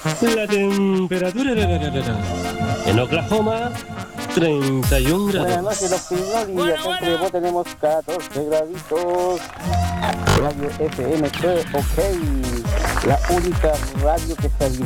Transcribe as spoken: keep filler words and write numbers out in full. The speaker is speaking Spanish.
La temperatura en Oklahoma, treinta y un grados. Buenas noches, los Pinoli. Bueno, Acá en bueno. Copiapó tenemos catorce graditos. Radio F M E, ok. La única radio que está